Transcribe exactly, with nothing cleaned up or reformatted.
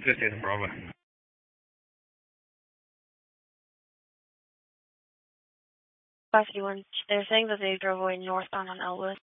This is Bravo. five fifty-one, they're saying that they drove away northbound on Elwood.